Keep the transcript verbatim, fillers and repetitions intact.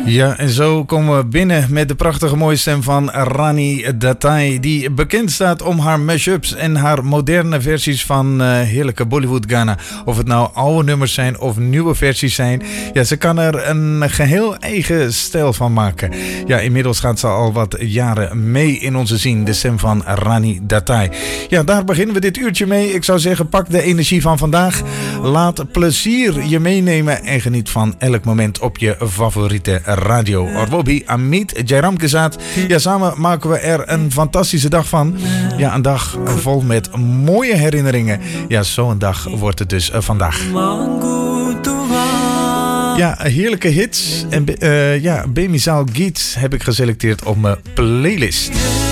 Ja, en zo komen we binnen met de prachtige mooie stem van Rani Dattai, die bekend staat om haar mashups en haar moderne versies van uh, heerlijke Bollywood Ghana. Of het nou oude nummers zijn of nieuwe versies zijn. Ja, ze kan er een geheel eigen stijl van maken. Ja, inmiddels gaat ze al wat jaren mee in onze zien, de stem van Rani Dattai. Ja, daar beginnen we dit uurtje mee. Ik zou zeggen, pak de energie van vandaag. Laat plezier je meenemen en geniet van elk moment op je favoriete radio. Orwobi, Amit, Jairam Kesat. Ja, samen maken we er een fantastische dag van. Ja, een dag vol met mooie herinneringen. Ja, zo'n dag wordt het dus uh, vandaag. Ja, heerlijke hits. En uh, ja, Bemisaal Giet heb ik geselecteerd op mijn playlist.